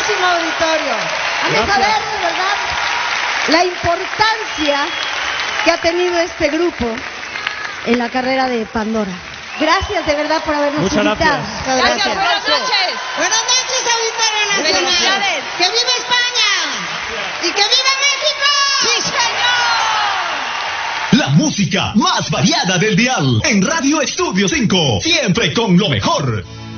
queridísimo auditorio. Vamos a ver, de verdad, la importancia que ha tenido este grupo en la carrera de Pandora. Gracias de verdad por habernos invitado. Gracias. Gracias. Buenas noches. Buenas noches, Auditorio Nacional. Felicidades. ¡Que viva España! ¡Y que viva México! ¡Sí, señor! La música más variada del dial en Radio Estudio 5, siempre con lo mejor.